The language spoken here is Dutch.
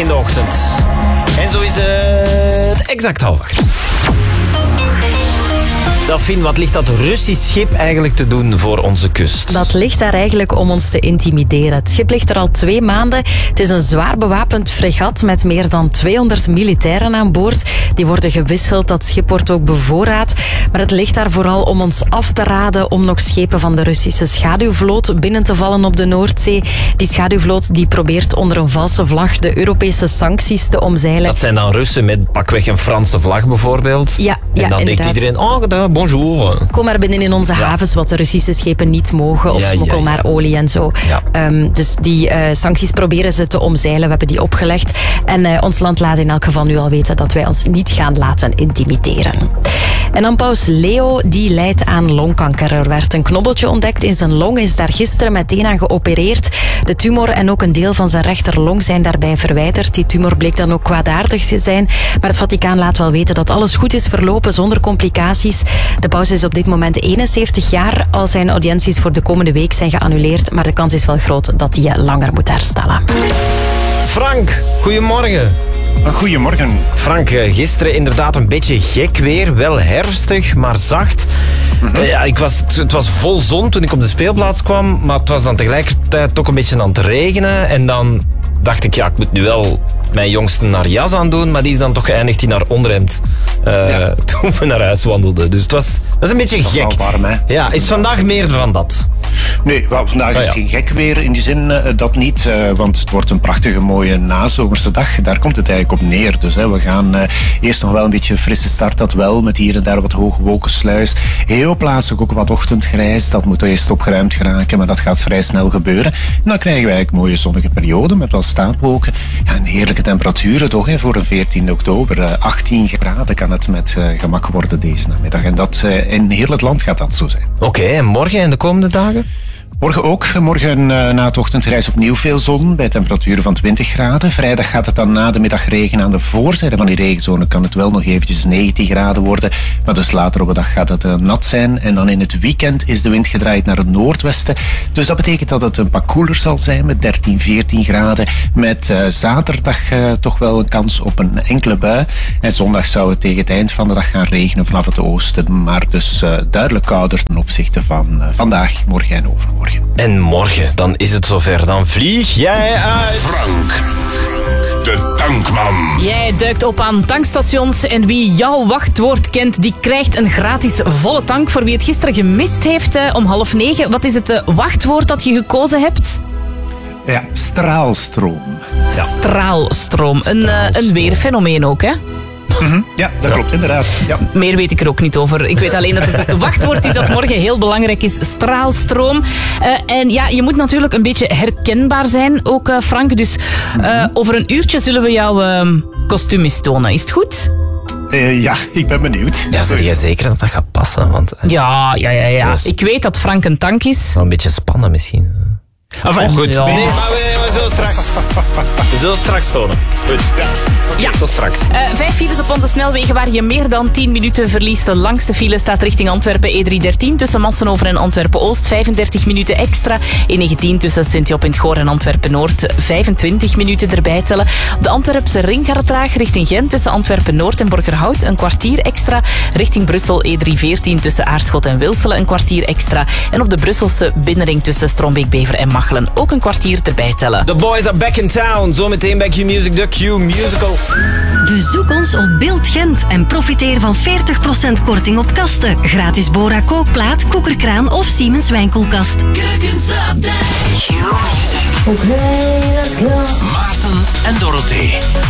in de ochtend. En zo is het exact 7:30. Delphine, wat ligt dat Russisch schip eigenlijk te doen voor onze kust? Dat ligt daar eigenlijk om ons te intimideren. Het schip ligt er al 2 maanden. Het is een zwaar bewapend fregat met meer dan 200 militairen aan boord. Die worden gewisseld, dat schip wordt ook bevoorraad. Maar het ligt daar vooral om ons af te raden om nog schepen van de Russische schaduwvloot binnen te vallen op de Noordzee. Die schaduwvloot die probeert onder een valse vlag de Europese sancties te omzeilen. Dat zijn dan Russen met pakweg een Franse vlag bijvoorbeeld. Ja, en dan denkt iedereen, bonjour. Kom maar binnen in onze havens, wat de Russische schepen niet mogen. Of smokkel maar olie en zo. Ja. Dus die sancties proberen ze te omzeilen. We hebben die opgelegd. En ons land laat in elk geval nu al weten dat wij ons niet gaan laten intimideren. En dan paus Leo, die lijdt aan longkanker. Er werd een knobbeltje ontdekt in zijn long, is daar gisteren meteen aan geopereerd. De tumor en ook een deel van zijn rechterlong zijn daarbij verwijderd. Die tumor bleek dan ook kwaadaardig te zijn. Maar het Vaticaan laat wel weten dat alles goed is verlopen zonder complicaties. De paus is op dit moment 71 jaar. Al zijn audiënties voor de komende week zijn geannuleerd. Maar de kans is wel groot dat hij langer moet herstellen. Frank, goedemorgen. Goedemorgen. Frank, gisteren inderdaad een beetje gek weer. Wel herfstig, maar zacht. Ja, het was vol zon toen ik op de speelplaats kwam. Maar het was dan tegelijkertijd toch een beetje aan het regenen. En dan dacht ik, ik moet nu wel mijn jongste naar jas aan doen. Maar die is dan toch geëindigd in haar onderhemd toen we naar huis wandelden. Dus het was een beetje gek. Dat is wel warm, hè? Ja, is vandaag meer van dat? Nee, vandaag is het geen gek weer in die zin dat niet. Want het wordt een prachtige mooie nazomerse dag. Daar komt het eigenlijk op neer. Dus we gaan eerst nog wel een beetje een frisse start. Dat wel, met hier en daar wat hoge wolkensluis. Heel plaatselijk ook wat ochtendgrijs. Dat moet eerst opgeruimd geraken, maar dat gaat vrij snel gebeuren. En dan krijgen we eigenlijk mooie zonnige perioden met wel stapelwolken. Ja, en heerlijke temperaturen toch, voor een 14 oktober. 18 graden kan het met gemak worden deze namiddag. En dat in heel het land gaat dat zo zijn. Oké, en morgen en de komende dagen? Morgen ook. Morgen na het ochtendreis opnieuw veel zon bij temperaturen van 20 graden. Vrijdag gaat het dan na de middag regen. Aan de voorzijde van die regenzone kan het wel nog eventjes 19 graden worden. Maar dus later op de dag gaat het nat zijn. En dan in het weekend is de wind gedraaid naar het noordwesten. Dus dat betekent dat het een pak koeler zal zijn met 13, 14 graden. Met zaterdag toch wel een kans op een enkele bui. En zondag zou het tegen het eind van de dag gaan regenen vanaf het oosten. Maar dus duidelijk kouder ten opzichte van vandaag, morgen en overmorgen. En morgen, dan is het zover. Dan vlieg jij uit. Frank, de tankman. Jij duikt op aan tankstations en wie jouw wachtwoord kent, die krijgt een gratis volle tank. Voor wie het gisteren gemist heeft om 8:30. Wat is het wachtwoord dat je gekozen hebt? Ja, straalstroom. Ja. Straalstroom. Een weerfenomeen ook, hè? Ja, dat klopt inderdaad. Ja. Meer weet ik er ook niet over. Ik weet alleen dat het wachtwoord is dat morgen heel belangrijk is. Straalstroom. En ja, je moet natuurlijk een beetje herkenbaar zijn, ook Frank. Dus over een uurtje zullen we jouw kostuum eens tonen. Is het goed? Ja, ik ben benieuwd. Ja, zeg jij zeker dat dat gaat passen? Want, Ja. Yes. Ik weet dat Frank een tank is. wel een beetje spannen misschien. Goed. Ja. Nee, maar we zullen straks tonen. Goed. Ja. Tot straks. 5 files op onze snelwegen waar je meer dan 10 minuten verliest. De langste file staat richting Antwerpen E313 tussen Massenover en Antwerpen-Oost. 35 minuten extra. E19 tussen Sint-Job in het Goor en Antwerpen-Noord. 25 minuten erbij tellen. Op de Antwerpse ring gaat het traag richting Gent tussen Antwerpen-Noord en Borgerhout. Een kwartier extra. Richting Brussel E314 tussen Aarschot en Wilselen. Een kwartier extra. En op de Brusselse binnenring tussen Strombeek-Bever en Machelen. Ook een kwartier erbij tellen. The boys are back in town. Zometeen bij Q-Music, de Q-Musical. Bezoek ons op Beeld Gent en profiteer van 40% korting op kasten. Gratis Bora kookplaat, koekerkraan of Siemens wijnkoelkast. Maarten en Dorothee.